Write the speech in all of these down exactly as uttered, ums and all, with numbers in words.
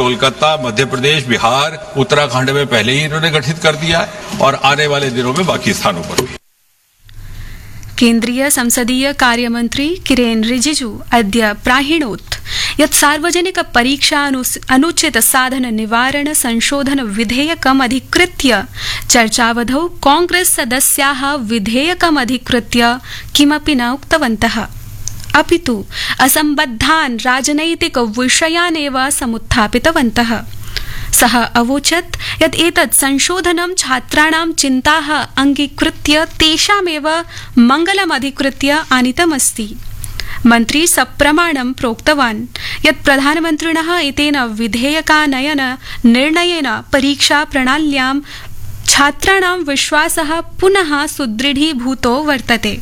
कोलकाता, मध्य प्रदेश, बिहार, उत्तराखंड में पहले ही इन्होंने गठित कर दिया है और आने वाले दिनों में बाकी स्थानों पर भी। केन्द्रीय संसदीय कार्यमन्त्री किरेन रिजिजू अद्य प्राहिणोत् यत् सार्वजनिक परीक्षा अनुचित साधन निवारण संशोधन विधेयकम् अधिकृत्य चर्चावधौ कांग्रेस सदस्याः विधेयकम् अधिकृत्य किमपि न उक्तवन्तः, अपितु असम्बद्धान् राजनैतिक विषयान् एव समुत्थापितवन्तः। सः अवोचत् यत् एतत् संशोधनं छात्राणां चिन्ताः अङ्गीकृत्य तेषामेव मङ्गलमधिकृत्य आनीतमस्ति। मन्त्री सप्रमाणं प्रोक्तवान् यत् प्रधानमन्त्रिणः एतेन विधेयकानयन निर्णयेन परीक्षा प्रणाल्यां छात्राणां विश्वासः पुनः सुदृढीभूतो वर्तते।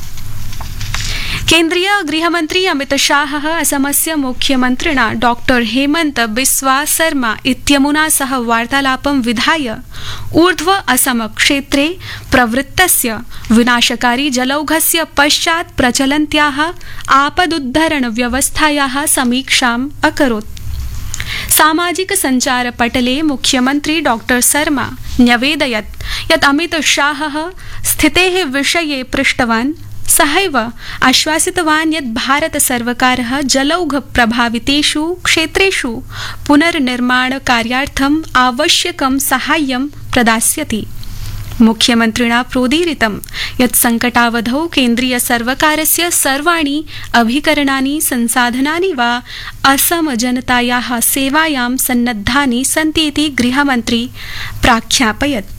केन्द्रीय गृहमन्त्री अमित शाहः असमस्य मुख्यमन्त्रिणा डॉक्टर हेमन्त बिस्वा शर्मा इत्यमुना सह वार्तालापं विधाय ऊर्ध्व असम क्षेत्रे प्रवृत्तस्य विनाशकारी जलौघस्य पश्चात् प्रचलन्त्याः आपदुद्धरण व्यवस्थायाः समीक्षाम् अकरोत्। सामाजिक संचार पटले मुख्यमन्त्री डॉक्टर शर्मा न्यवेदयत् यत् अमित शाहः स्थितेः विषये पृष्टवान्। सहैव आश्वासितवान् यत् भारत सर्वकारः जलौघ प्रभावितेषु क्षेत्रेषु पुनर्निर्माण कार्यार्थम् आवश्यकं साहाय्यं प्रदास्यति। मुख्यमन्त्रिणा प्रोदीरितं यत् संकटावधौ केन्द्रीय सर्वकारस्य सर्वाणि अभिकरणानि संसाधनानि वा असम जनतायाः सेवायां सन्नद्धानि सन्ति इति गृहमन्त्री प्राख्यापयत्।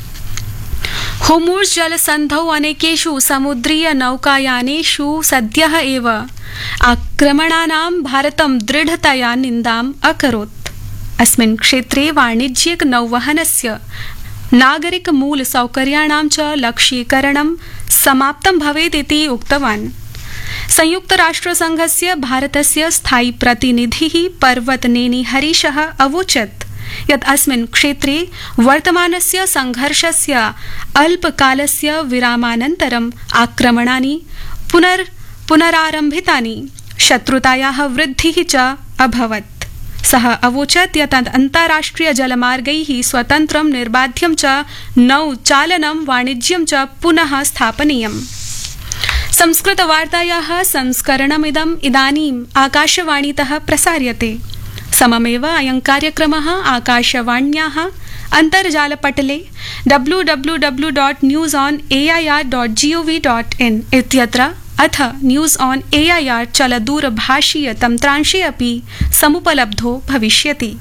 होर्मुज़ जलसन्धौ अनेकेषु समुद्रीय नौकायानेषु सद्यः एव आक्रमणानां भारतं दृढतया निन्दाम् अकरोत्। अस्मिन् क्षेत्रे वाणिज्यिक नौवहनस्य नागरिक मूल सौकर्याणां च लक्ष्यीकरणं समाप्तं भवेत् इति उक्तवान्। संयुक्त राष्ट्रसंघस्य भारतस्य स्थायी प्रतिनिधिः पर्वतनेनी हरीशः अवोचत् यत् अस्मिन् क्षेत्रे वर्तमानस्य संघर्षस्य अल्पकालस्य विरामानन्तरम् आक्रमणानि पुनर् पुनरारम्भितानि, शत्रुतायाः वृद्धिः च अभवत्। सः अवोचत् यत् अन्ताराष्ट्रिय जलमार्गैः स्वतन्त्रं निर्बाध्यं च नौ चालनं वाणिज्यं च पुनः स्थापनीयम्। संस्कृतवार्तायाः संस्करणमिदम् इदानीम् आकाशवाणीतः प्रसार्यते। सममेव अयं कार्यक्रमः आकाशवाण्याः अन्तर्जालपटले W W W dot news on A I R dot G O V dot in इत्यत्र अथ news on A I R चलदूरभाषीय तन्त्रांशे अपि समुपलब्धो भविष्यति।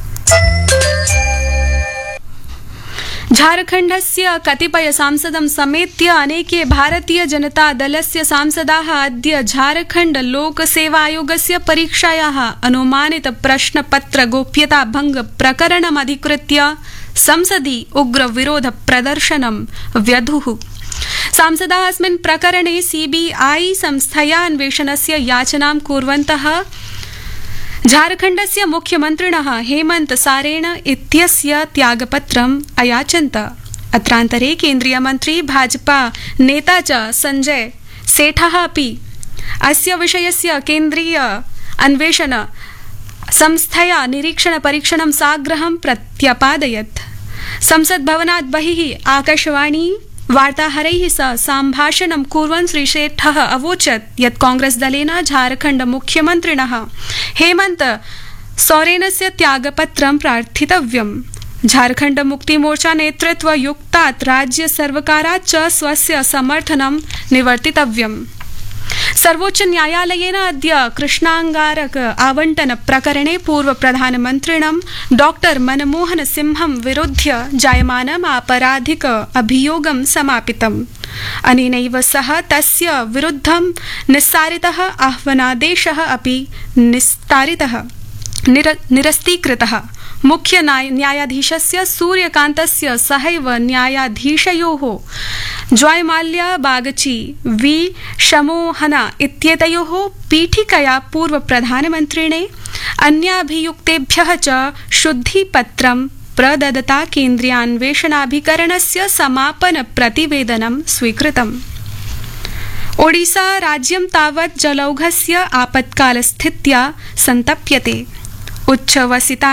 झारखण्डस्य कतिपय सांसदं समेत्य अनेके भारतीय जनता दलस्य सांसदाः अद्य झारखण्ड लोक सेवा आयोगस्य परीक्षायाः अनुमानित प्रश्नपत्र गोप्यता भंग प्रकरणमधिकृत्य संसदि उग्र विरोध प्रदर्शनं व्यधुः। सांसदाः अस्मिन् प्रकरणे सीबीआई संस्थया अन्वेषणस्य याचनां कुर्वन्तः झारखण्डस्य मुख्यमन्त्रिणः हेमन्त सारेण इत्यस्य त्यागपत्रम् अयाचन्त। अत्रान्तरे केन्द्रीयमन्त्री भाजपा नेता च संजय सेठः अपि अस्य विषयस्य केन्द्रीय अन्वेषण संस्थया निरीक्षण परीक्षणं साग्रहं प्रत्यपादयत्। संसद् भवनात् बहिः आकाशवाणी वार्ताहरैः सह सम्भाषणं कुर्वन् श्री सेठः अवोचत् यत् कांग्रेस दलेन झारखण्ड मुख्यमन्त्रिणः हेमन्त सोरेनस्य त्यागपत्रं प्रार्थितव्यम्। झारखण्ड मुक्ति मोर्चा नेतृत्व युक्तात् राज्य सर्वकारात् च स्वस्य समर्थनं निवर्तितव्यम्। सर्वोच्च न्यायालयेन अद्य कृष्णांगारक आवंटन प्रकरणे पूर्व प्रधानमन्त्रिणं डॉक्टर मनमोहन सिंहं विरुध्य जायमानम् आपराधिक अभियोगं समापितम्। अनेनैव सह तस्य विरुद्धं निस्सारितः आह्वानादेशः अपि निस्तारितः निर, निरस्तीकृतः। मुख्य न्यायाधीशस्य सूर्यकान्तस्य सहैव न्यायाधीशयोः जयमाल्या बागची वी शमोहना इत्येतयोः पीठिकया पूर्व प्रधानमन्त्रिणे अन्याभियुक्तेभ्यः च शुद्धिपत्रं प्रददता केन्द्रीयान्वेषणाभिकरणस्य समापन प्रतिवेदनं स्वीकृतम्। ओडिशा राज्यं तावत् जलौघस्य आपत्कालस्थित्या सन्तप्यते। उच्छवसिता